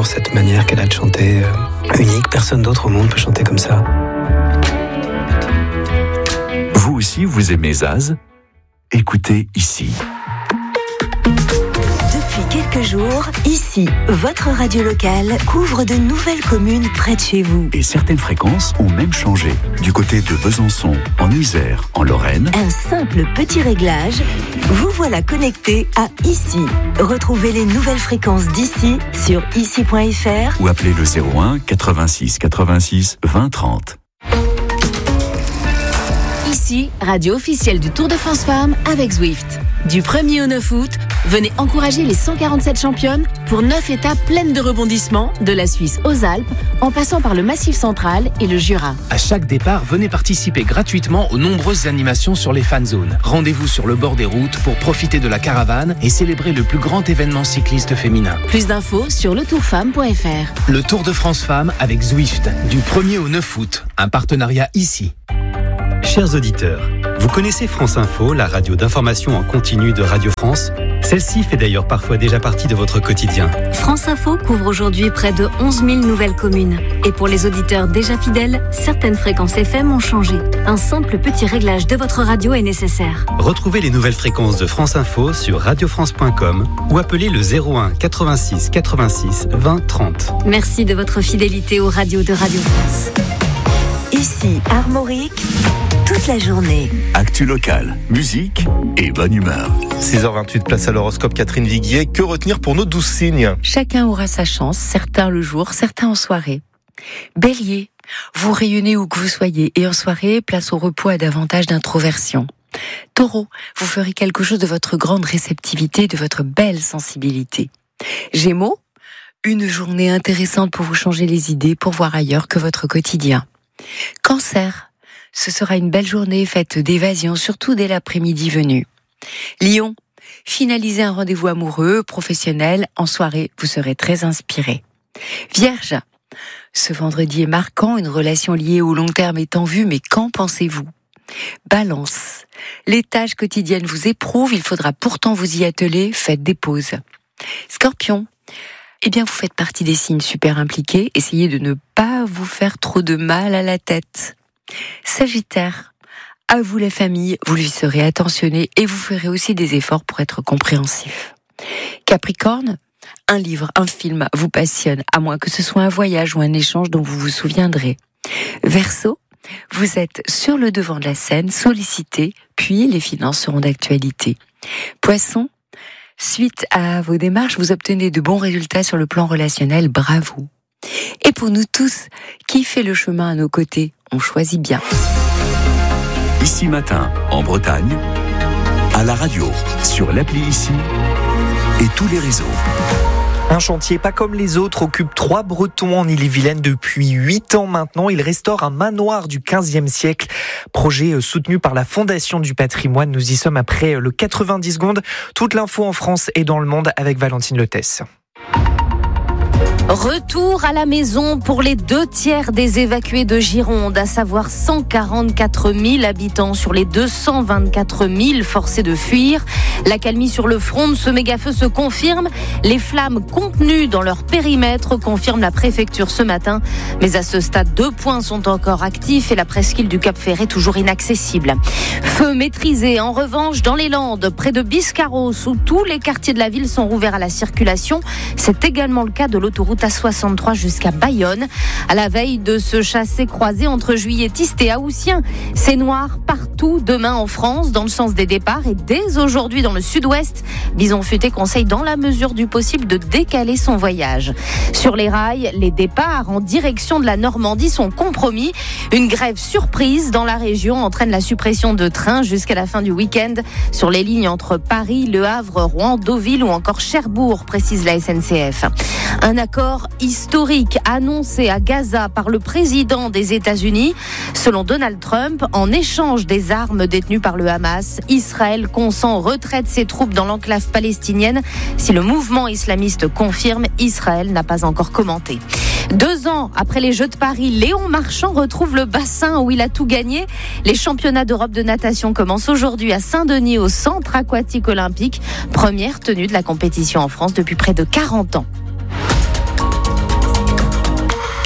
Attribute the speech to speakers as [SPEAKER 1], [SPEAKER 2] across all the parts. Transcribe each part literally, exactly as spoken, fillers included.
[SPEAKER 1] j'adore cette manière qu'elle a de chanter, euh, unique. Personne d'autre au monde peut chanter comme ça.
[SPEAKER 2] Vous aussi, vous aimez Zaz ? Écoutez ici.
[SPEAKER 3] Depuis quelques jours, ici, votre radio locale couvre de nouvelles communes près de chez vous.
[SPEAKER 2] Et certaines fréquences ont même changé. Du côté de Besançon, en Isère, en Lorraine.
[SPEAKER 3] Un simple petit réglage, vous voilà connecté à Ici. Retrouvez les nouvelles fréquences d'ici sur ici point f r
[SPEAKER 2] ou appelez le zéro un quatre-vingt-six quatre-vingt-six vingt trente.
[SPEAKER 4] Ici, radio officielle du Tour de France Femmes avec Zwift. Du premier au neuf août, venez encourager les cent quarante-sept championnes pour neuf étapes pleines de rebondissements, de la Suisse aux Alpes, en passant par le Massif central et le Jura.
[SPEAKER 5] À chaque départ, venez participer gratuitement aux nombreuses animations sur les fan zones. Rendez-vous sur le bord des routes pour profiter de la caravane et célébrer le plus grand événement cycliste féminin.
[SPEAKER 4] Plus d'infos sur le tour femme point f r.
[SPEAKER 5] Le Tour de France Femmes avec Zwift, du premier au neuf août. Un partenariat ici.
[SPEAKER 6] Chers auditeurs, vous connaissez France Info, la radio d'information en continu de Radio France ? Celle-ci fait d'ailleurs parfois déjà partie de votre quotidien.
[SPEAKER 7] France Info couvre aujourd'hui près de onze mille nouvelles communes. Et pour les auditeurs déjà fidèles, certaines fréquences F M ont changé. Un simple petit réglage de votre radio est nécessaire.
[SPEAKER 6] Retrouvez les nouvelles fréquences de France Info sur radio france point com ou appelez le zéro un quatre-vingt-six quatre-vingt-six vingt trente.
[SPEAKER 7] Merci de votre fidélité aux radios de Radio France.
[SPEAKER 3] Ici, Armorique, toute la journée.
[SPEAKER 2] Actu locale, musique et bonne humeur.
[SPEAKER 8] six heures vingt-huit, place à l'horoscope, Catherine Viguier. Que retenir pour nos douze signes ?
[SPEAKER 9] Chacun aura sa chance, certains le jour, certains en soirée. Bélier, vous rayonnez où que vous soyez et en soirée, place au repos à davantage d'introversion. Taureau, vous ferez quelque chose de votre grande réceptivité, de votre belle sensibilité. Gémeaux, une journée intéressante pour vous changer les idées, pour voir ailleurs que votre quotidien. Cancer, ce sera une belle journée faite d'évasion, surtout dès l'après-midi venu. Lion, finalisez un rendez-vous amoureux, professionnel, en soirée, vous serez très inspiré. Vierge, ce vendredi est marquant, une relation liée au long terme est en vue, mais qu'en pensez-vous ? Balance, les tâches quotidiennes vous éprouvent, il faudra pourtant vous y atteler, faites des pauses. Scorpion, eh bien, vous faites partie des signes super impliqués. Essayez de ne pas vous faire trop de mal à la tête. Sagittaire, à vous la famille, vous lui serez attentionné et vous ferez aussi des efforts pour être compréhensif. Capricorne, un livre, un film vous passionne, à moins que ce soit un voyage ou un échange dont vous vous souviendrez. Verseau, vous êtes sur le devant de la scène, sollicité, puis les finances seront d'actualité. Poisson, suite à vos démarches, vous obtenez de bons résultats sur le plan relationnel, bravo. Et pour nous tous, qui fait le chemin à nos côtés, on choisit bien.
[SPEAKER 2] Ici Matin, en Bretagne, à la radio, sur l'appli Ici et tous les réseaux.
[SPEAKER 10] Un chantier pas comme les autres occupe trois Bretons en Ille-et-Vilaine depuis huit ans maintenant. Il restaure un manoir du quinzième siècle. Projet soutenu par la Fondation du patrimoine. Nous y sommes après le quatre-vingt-dix secondes. Toute l'info en France et dans le monde avec Valentine Letesse.
[SPEAKER 4] Retour à la maison pour les deux tiers des évacués de Gironde, à savoir cent quarante-quatre mille habitants sur les deux cent vingt-quatre mille forcés de fuir. L'accalmie sur le front de ce méga-feu se confirme. Les flammes contenues dans leur périmètre confirme la préfecture ce matin. Mais à ce stade, deux points sont encore actifs et la presqu'île du Cap-Ferret toujours inaccessible. Feu maîtrisé en revanche dans les Landes, près de Biscarrosse, où tous les quartiers de la ville sont rouverts à la circulation. C'est également le cas de l'autoroute A soixante-trois jusqu'à Bayonne. À la veille de ce chassé-croisé entre juilletistes et haussiens, c'est noir partout demain en France, dans le sens des départs, et dès aujourd'hui dans le sud-ouest. Bison Futé conseille dans la mesure du possible de décaler son voyage. Sur les rails, les départs en direction de la Normandie sont compromis. Une grève surprise dans la région entraîne la suppression de trains jusqu'à la fin du week-end sur les lignes entre Paris, Le Havre, Rouen, Deauville ou encore Cherbourg, précise la S N C F. Un accord historique annoncé à Gaza par le président des États-Unis. Selon Donald Trump, en échange des armes détenues par le Hamas, Israël consent au retrait de ses troupes dans l'enclave palestinienne. Si le mouvement islamiste confirme, Israël n'a pas encore commenté. Deux ans après les Jeux de Paris, Léon Marchand retrouve le bassin où il a tout gagné. Les championnats d'Europe de natation commencent aujourd'hui à Saint-Denis au Centre aquatique olympique. Première tenue de la compétition en France depuis près de quarante ans.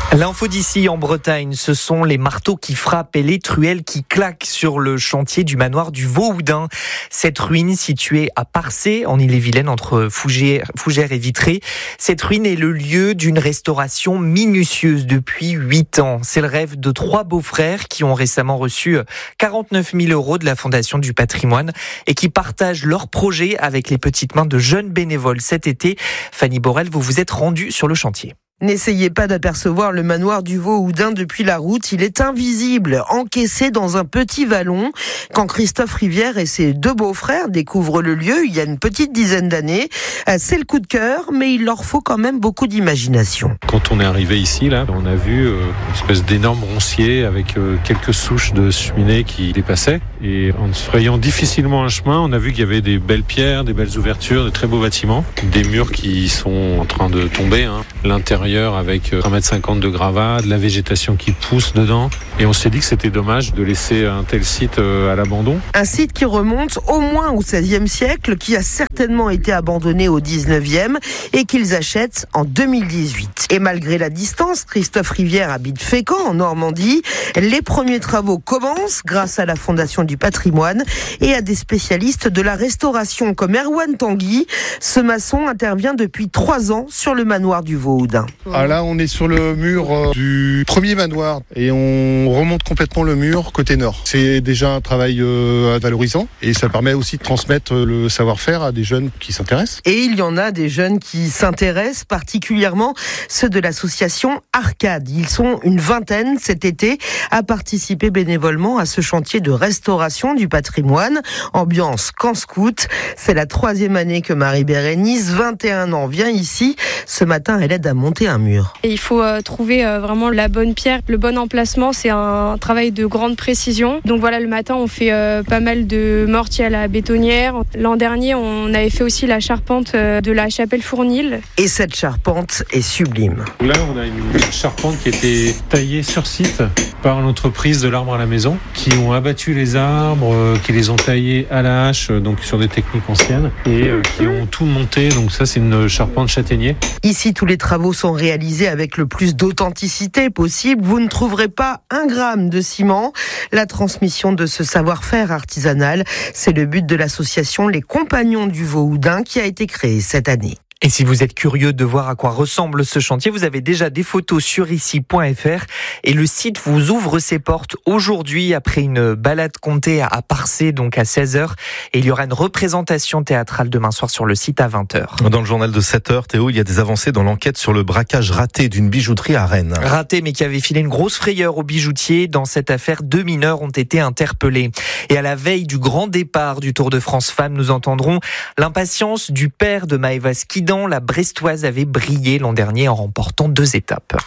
[SPEAKER 10] L'info d'ici en Bretagne, ce sont les marteaux qui frappent et les truelles qui claquent sur le chantier du manoir du Vauhoudin. Cette ruine située à Parcé, en Ille-et-Vilaine, entre Fougères, Fougères et Vitré. Cette ruine est le lieu d'une restauration minutieuse depuis huit ans. C'est le rêve de trois beaux-frères qui ont récemment reçu quarante-neuf mille euros de la Fondation du patrimoine et qui partagent leur projet avec les petites mains de jeunes bénévoles. Cet été, Fanny Borel, vous vous êtes rendue sur le chantier.
[SPEAKER 11] N'essayez pas d'apercevoir le manoir du Vauhoudin depuis la route, il est invisible, encaissé dans un petit vallon. Quand Christophe Rivière et ses deux beaux-frères découvrent le lieu, il y a une petite dizaine d'années, c'est le coup de cœur, mais il leur faut quand même beaucoup d'imagination.
[SPEAKER 12] Quand on est arrivé ici, là, on a vu euh, une espèce d'énorme roncier avec euh, quelques souches de cheminées qui dépassaient. Et en se frayant difficilement un chemin, on a vu qu'il y avait des belles pierres, des belles ouvertures, de très beaux bâtiments, des murs qui sont en train de tomber, hein. L'intérieur avec un mètre cinquante de gravats, de la végétation qui pousse dedans. Et on s'est dit que c'était dommage de laisser un tel site à l'abandon.
[SPEAKER 11] Un site qui remonte au moins au seizième siècle, qui a certainement été abandonné au dix-neuvième et qu'ils achètent en deux mille dix-huit. Et malgré la distance, Christophe Rivière habite Fécamp, en Normandie. Les premiers travaux commencent grâce à la Fondation du patrimoine et à des spécialistes de la restauration comme Erwan Tanguy. Ce maçon intervient depuis trois ans sur le manoir du Vauhoudin.
[SPEAKER 13] Ah là, on est sur le mur euh, du premier manoir et on remonte complètement le mur côté nord. C'est déjà un travail euh, valorisant et ça permet aussi de transmettre le savoir-faire à des jeunes qui s'intéressent.
[SPEAKER 11] Et il y en a des jeunes qui s'intéressent, particulièrement ceux de l'association Arcade. Ils sont une vingtaine cet été à participer bénévolement à ce chantier de restauration du patrimoine. Ambiance camp scout. C'est la troisième année que Marie Bérénice, vingt et un ans, vient ici. Ce matin, elle aide à monter un mur.
[SPEAKER 14] Et il faut euh, trouver euh, vraiment la bonne pierre, le bon emplacement. C'est un travail de grande précision. Donc voilà, le matin, on fait euh, pas mal de mortier à la bétonnière. L'an dernier, on avait fait aussi la charpente euh, de la chapelle Fournil.
[SPEAKER 11] Et cette charpente est sublime.
[SPEAKER 12] Là, on a une charpente qui a été taillée sur site par l'entreprise de l'arbre à la maison, qui ont abattu les arbres, euh, qui les ont taillés à la hache, euh, donc sur des techniques anciennes, et euh, qui ont tout monté. Donc ça, c'est une charpente châtaignier.
[SPEAKER 11] Ici, tous les travaux sont réalisés avec le plus d'authenticité possible. Vous ne trouverez pas un gramme de ciment. La transmission de ce savoir-faire artisanal, c'est le but de l'association Les Compagnons du Vauhoudin qui a été créée cette année.
[SPEAKER 10] Et si vous êtes curieux de voir à quoi ressemble ce chantier, vous avez déjà des photos sur ici point f r et le site vous ouvre ses portes aujourd'hui après une balade comptée à Parcé, donc à seize heures. Et il y aura une représentation théâtrale demain soir sur le site à vingt heures.
[SPEAKER 8] Dans le journal de sept heures, Théo, il y a des avancées dans l'enquête sur le braquage raté d'une bijouterie à Rennes.
[SPEAKER 10] Raté, mais qui avait filé une grosse frayeur aux bijoutiers. Dans cette affaire, deux mineurs ont été interpellés. Et à la veille du grand départ du Tour de France Femmes, nous entendrons l'impatience du père de Maëva Skidan. La Brestoise avait brillé l'an dernier en remportant deux étapes.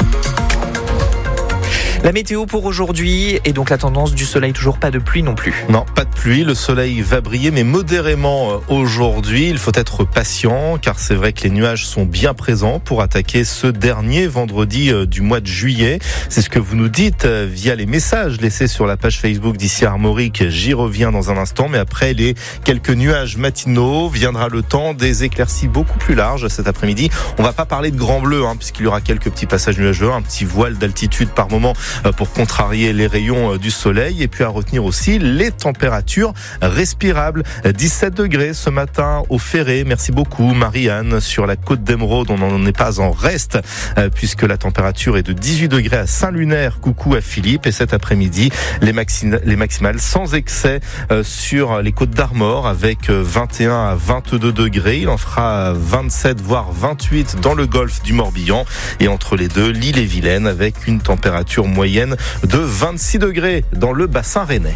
[SPEAKER 10] La météo pour aujourd'hui et donc la tendance du soleil, toujours pas de pluie non plus.
[SPEAKER 8] Non, pas de pluie, le soleil va briller mais modérément aujourd'hui. Il faut être patient car c'est vrai que les nuages sont bien présents pour attaquer ce dernier vendredi du mois de juillet. C'est ce que vous nous dites via les messages laissés sur la page Facebook d'Ici Armorique. J'y reviens dans un instant, mais après les quelques nuages matinaux, viendra le temps des éclaircies beaucoup plus larges cet après-midi. On va pas parler de grand bleu hein, puisqu'il y aura quelques petits passages nuageux, un petit voile d'altitude par moment pour contrarier les rayons du soleil, et puis à retenir aussi les températures respirables. dix-sept degrés ce matin au Ferré. Merci beaucoup Marianne. Sur la côte d'Émeraude, on n'en est pas en reste puisque la température est de dix-huit degrés à Saint-Lunaire. Coucou à Philippe. Et cet après-midi, les, maxi- les maximales sans excès sur les côtes d'Armor avec vingt et un à vingt-deux degrés. Il en fera vingt-sept voire vingt-huit dans le golfe du Morbihan, et entre les deux, l'Ille-et-Vilaine avec une température moyenne de vingt-six degrés dans le bassin rennais.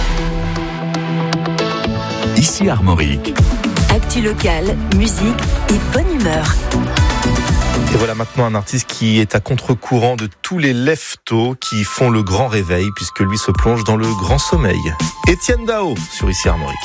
[SPEAKER 2] Ici Armorique.
[SPEAKER 3] Actu locale, musique et bonne humeur.
[SPEAKER 8] Et voilà maintenant un artiste qui est à contre-courant de tous les lève-tôt qui font le grand réveil puisque lui se plonge dans le grand sommeil. Étienne Dao sur Ici Armorique.